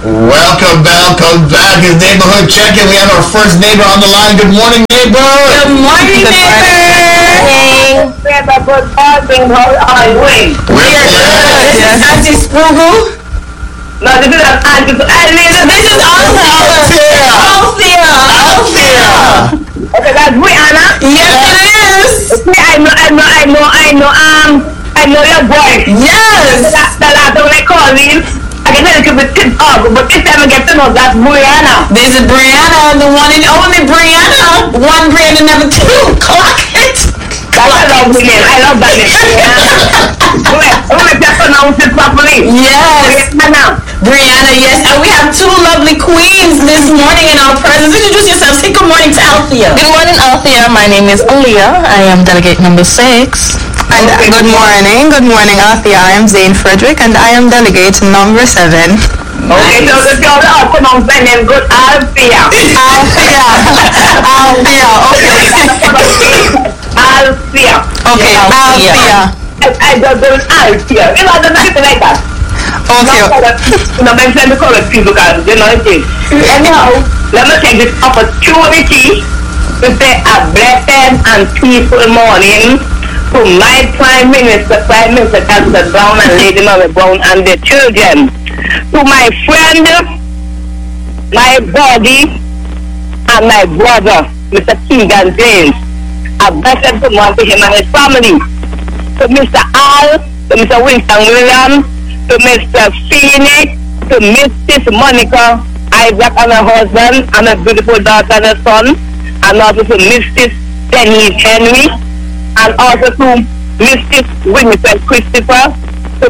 Welcome back. It's Neighborhood Check-In. We have our first neighbor on the line. Good morning, neighbor. Good morning, neighbor. Good morning. How are you doing? We're good. This is Auntie Spoogle. No, this is Auntie. This is Althea. Okay, that's Brianna. Yes, it is. I know your voice. Yes. The last time I called in, I can tell you to tip up, but this time I get to know that's Brianna. This is Brianna, the one and only Brianna. One Brianna, never two. Clock it. I love the name. I love that name. I'm going to pronounce it properly. Yes. Brianna, yes. And we have two lovely queens this morning in our presence. Introduce yourself. Say good morning to Althea. Good morning, Althea. My name is Aaliyah. I am delegate number 6. And good morning, Althea. I am Zane Frederick, and I am delegate number 7. Okay, so the girl that pronounce my name good, Althea. Okay. Althea. Okay, Althea. I don't do Althea. You know, I don't do it like that. Okay. No, I'm trying to correct people because they know it. Anyhow, let me take this opportunity to say a blessed and peaceful morning to my Prime Minister Councillor Brown and Lady Mary Brown and their children. To my friend, my body, and my brother, Mr. Keegan James. A blessed good morning to him and his family. To Mr. Al, to Mr. Winston Williams, to Mr. Phoenix, to Mrs. Monica, Isaac and her husband, and her beautiful daughter and her son, and also to Mrs. Denise Henry, and also to Mrs. Winifred Christopher, to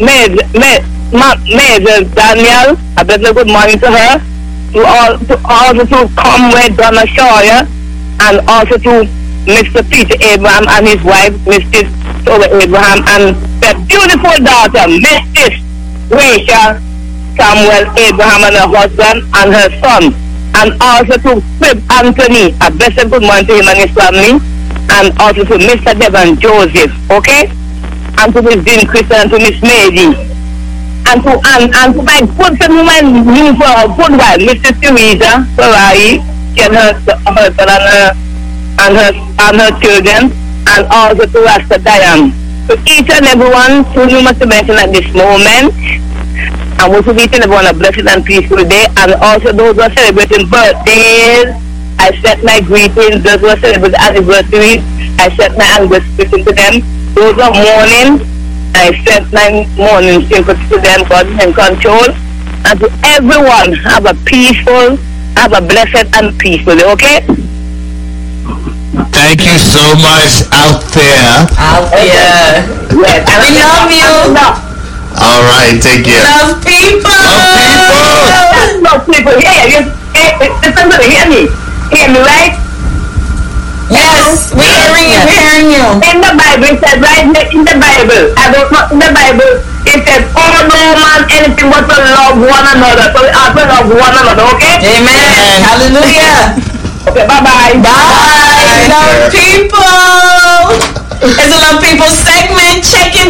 Major Daniel, a very good morning to her, also to Comrade Donna Shawyer, and also to Mr. Peter Abraham and his wife, Mrs. Tola Abraham, and their beautiful daughter, Mrs. Rachel Samuel Abraham and her husband and her son, and also to Philip Anthony, a blessed good morning to him and his family, and also to Mr. Devon Joseph, okay? And to Miss Dean Christian and to Miss Mady. And to my good friend woman knew for a good while, Mrs. Teresa Ferrari, and her husband and her children, and also to Rasta Diane. To each and everyone who you must mention at this moment, and we wish each and everyone a blessed and peaceful day, and also those who are celebrating birthdays, I set my greetings. Those who are celebrating anniversaries, I set my anniversary to them. Those who are mourning, I set my morning sympathy to them. God is in control. And to everyone, have a blessed and peaceful day, okay? Thank you so much out there. Althea. Yes. We love you. All right, take care. Love people. Love people. Yeah, somebody hear me. Hear me, right? Yes, we're hearing you. In the Bible, it says, right in the Bible, in the Bible, it says, oh no man, anything but to love one another. So we have to love one another, okay? Amen. Hallelujah. Okay, bye-bye. Bye. Love people. It's a love people segment. Chicken.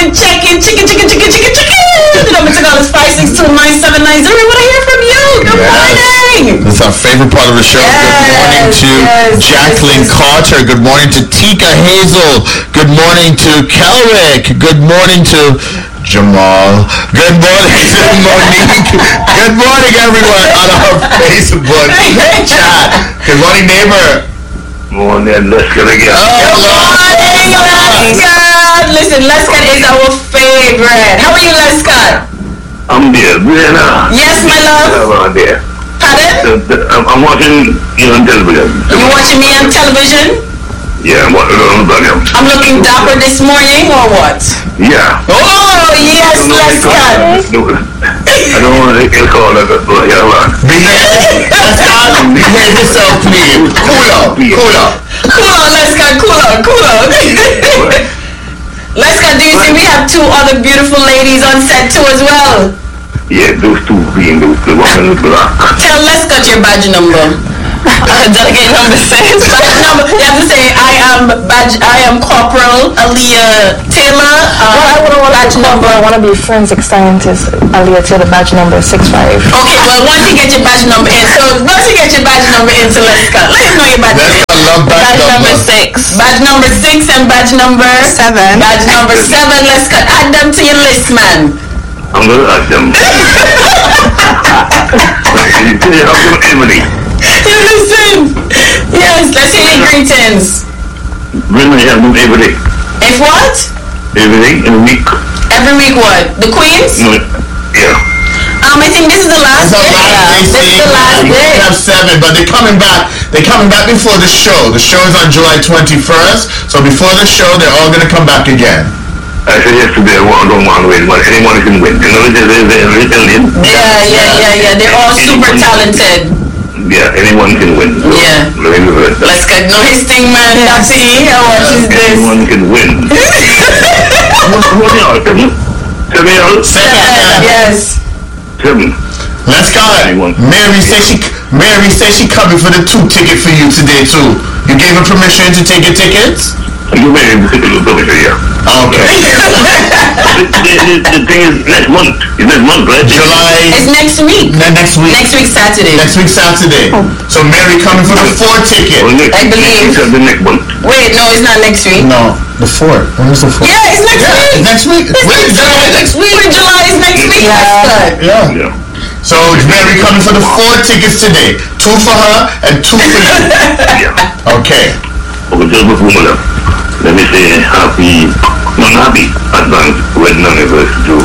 The number to call is 562-9790. We want to hear from you. Good morning. That's our favorite part of the show. Yes, Good morning to Jacqueline Carter. Good morning to Tika Hazel. Good morning to Kelrick. Good morning to Jamal. Good morning to Monique. Good morning, everyone, on our Facebook chat. Good morning, neighbor. Morning, let's get again. Good morning, Lescott. Listen, Lescott is our favorite. How are you, Lescott? I'm there, Brianna. Yes, my love. I'm there. Pardon? I'm watching you on television. You watching me on television? Yeah, I'm watching on television. I'm looking dapper this morning, or what? Yeah. Oh, yes, Lescott. I don't want to get called like that, but yeah, man. Behave yourself, please. Cool up. Cool on, Lescott. Lescott, do you see we have two other beautiful ladies on set too as well? Yeah, those two being the one in the black. Tell Lescott your badge number. Delegate number 6. Badge number, you have to say, I am Corporal Aaliyah Taylor. I want to be forensic scientist. Aaliyah Taylor, badge number 65. Okay, well, once you get your badge number in, so let's know your badge number. I love Badge number 6. Badge number 6 and badge number 7. Badge number 7, let's add them to your list, man. I'm going to ask them. Emily. You listen. Yes, let's hear your greetings. When I have them every day. If what? Every day in a week. Every week what? The Queens? No, yeah. I think this is the last day. This is the last We day. have 7, but they're coming back. They're coming back before the show. The show is on July 21st. So before the show, they're all going to come back again. I said yesterday I don't want to win, but anyone can win. You know, Yeah. They're all super talented. Yeah, anyone can win. So, Yeah. very good. Let's get no his thing, man. That's it. How much is this? Anyone can win. What y'all? 7? 7 y'all? 7. Yes. 7. Let's go. Anyone. Mary says she coming for the 2 ticket for you today too. You gave her permission to take your tickets? You made him sit a little bit here. Okay. The thing is next month. It's next month, right? July. It's next week. Next week. Next week, Saturday. Next week Saturday. So Mary coming for the 4 ticket. Well, next, I believe. It's the next month. Wait, no, it's not next week. No, the 4th. When is the 4th? Yeah, it's next week. Next week. Wait, July next week. Wait, July is next week. Yeah. That's good. Yeah. Yeah. So Mary coming for the 4 tickets today. 2 for her and 2 for you. Yeah. Okay. Okay, just before we left, let me say happy advance wedding anniversary to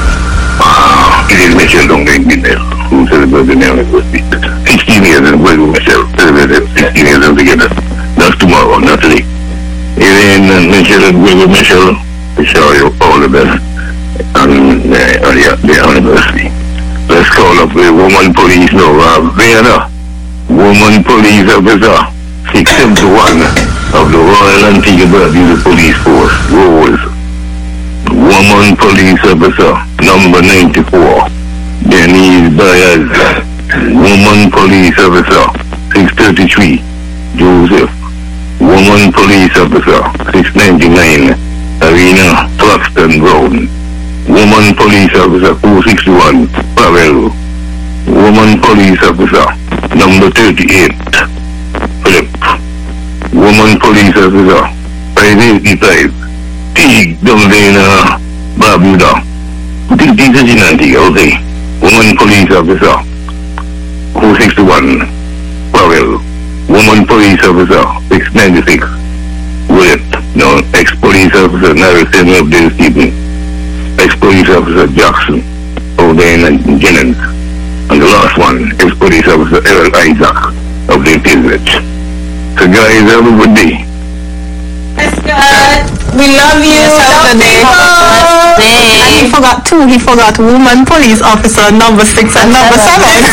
it is Michelle Dongling Guinness, who celebrated the anniversary. 16 years and with Michelle, celebrated 16 years together. That's tomorrow, not today. Elaine and Michelle and with Michelle, we show you all the best on the anniversary. Let's call up the woman police now, Vienna, woman police officer, 671 of the Royal Antigua Barbuda Police Force, Rolls. Woman police officer, number 94, Denise Baez. Woman police officer, 633, Joseph. Woman police officer, 699, Arena Thruston Brown. Woman police officer, 461, Pavel. Woman police officer, number 38, Philip. Woman police officer, 585, Teague, down there in Barbuda. These are Ginanti, okay. Woman police officer, 461, Pavel. Woman police officer, 696, Willett. No, ex-police officer, Narrison of Dale Stephen. Ex-police officer, Jackson, over there in Jennings. And the last one, ex-police officer, Errol Isaac of the Pilgrimage. So guys, have a good day. That's good. We love you. Love people. And he forgot 2. He forgot woman police officer number 6 and number 7.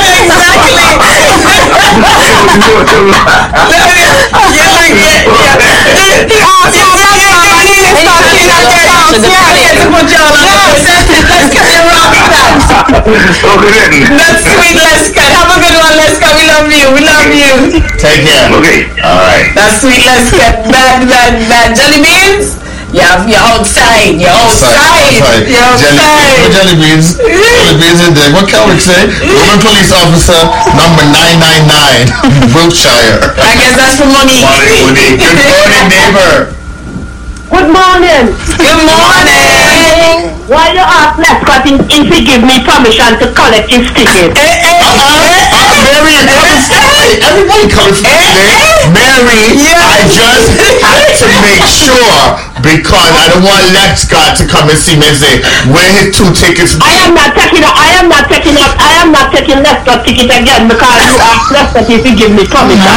Okay then. That's sweet, Leska. Have a good one, Leska. We love you. We love you. Take care. Okay. Alright. That's sweet, Leska. Bad jelly beans. You're outside. You're outside. You're outside. Jelly beans. Jelly beans in there. What can we say? Woman police officer number 999, Wiltshire. I guess that's for Monique. Good morning, neighbor. Good morning. Good morning. Why you ask Lescott if he give me permission to collect his ticket? Mary, everybody coming from today. Mary, I just had to make sure because I don't want Lescott to come and see me and say, where his 2 tickets? I am not taking Lescott ticket again because you asked Lescott if he give me permission.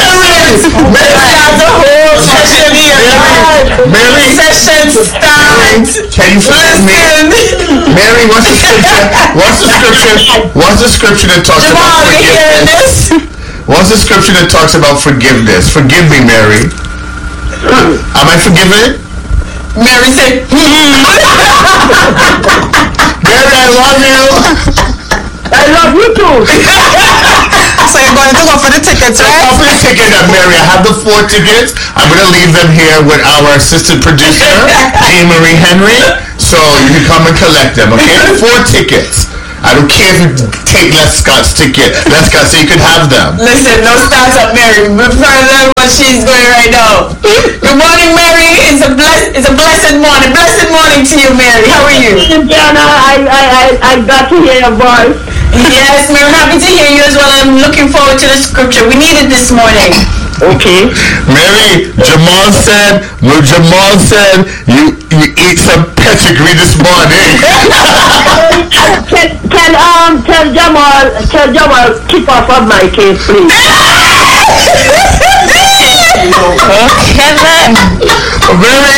Mary, Session start. can you forgive me? Mary, what's the scripture? What's the scripture that talks about Jamal, you hearing forgiveness? this? What's the scripture that talks about forgiveness? Forgive me, Mary. Am I forgiven? Mary said, Mary, I love you. I love you too. So we're going to go for the tickets, So right? off the ticket, Mary, I have the 4 tickets. I'm going to leave them here with our assistant producer, Jean Marie Henry. So you can come and collect them, okay? 4 tickets. I don't care if you take Les Scott's ticket. Les Scott, so you can have them. Listen, no starts up, Mary. But further what she's doing right now. Good morning, Mary. It's a blessed morning. Blessed morning to you, Mary. How are you? Diana, I got to hear your voice. Yes, we're happy to hear you as well. I'm looking forward to the scripture. We need it this morning. Okay. Mary, Jamal said you ate some pedigree this morning. Can tell Jamal keep off of my case, please. Kevin. Mary,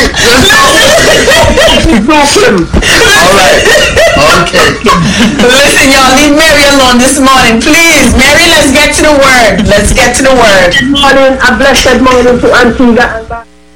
all right. Okay. Listen, y'all, leave Mary alone this morning, please. Mary, let's get to the word. Let's get to the word. Good morning, a blessed morning to Antigua and